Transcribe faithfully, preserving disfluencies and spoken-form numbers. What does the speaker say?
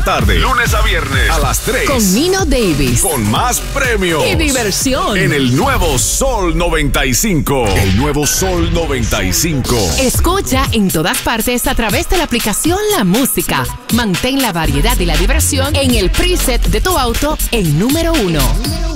Tarde, lunes a viernes a las tres. Con Nino Davis. Con más premios. Y diversión. En el nuevo Sol noventa y cinco. El nuevo Sol noventa y cinco. Escucha en todas partes a través de la aplicación La Música. Mantén la variedad y la diversión en el preset de tu auto en número uno.